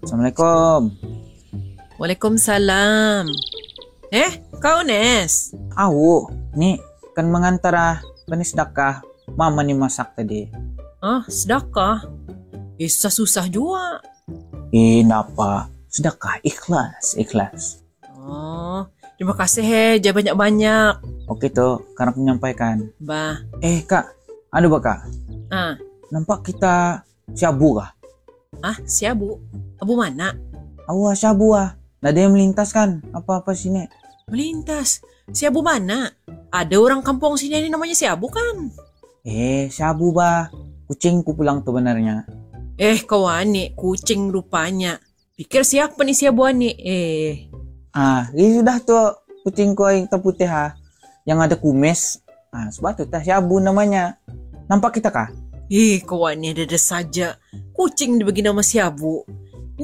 Assalamualaikum. Waalaikumsalam. Kau Nes? Awo, nih kan mengantara sedekah mama nih masak tadi. Sedekah? Susah-susah juga. Napa? Sedekah ikhlas. Oh, terima kasih jangan banyak-banyak. Oke tuh, karena aku menyampaikan. Bah. Kak, ada kak? Nampak kita syabu kah? Siabu? Abu mana? Awas syabu ah. Nggak ada yang melintas kan? Apa-apa sini? Melintas? Siabu mana? Ada orang kampung sini ini namanya Siabu kan? Syabu bah. Kucingku pulang tuh benarnya. Kau ani, kucing rupanya. Pikir siapa nih Siabu ani? Ini sudah tuh kucingku yang terputih yang ada kumis. Sebab tuh Syabu namanya. Nampak kita kah? Kau ani ada saja. Kucing dibagi nama Siabu.